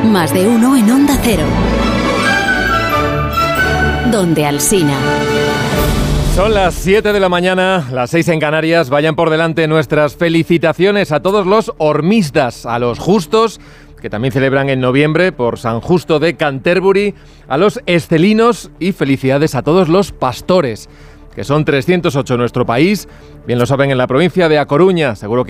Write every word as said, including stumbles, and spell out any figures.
Más de uno en Onda Cero. Donde Alsina. Son las siete de la mañana, las seis en Canarias. Vayan por delante nuestras felicitaciones a todos los hormistas, a los justos, que también celebran en noviembre por San Justo de Canterbury, a los estelinos y felicidades a todos los pastores, que son trescientos ocho en nuestro país. Bien lo saben en la provincia de A Coruña, seguro que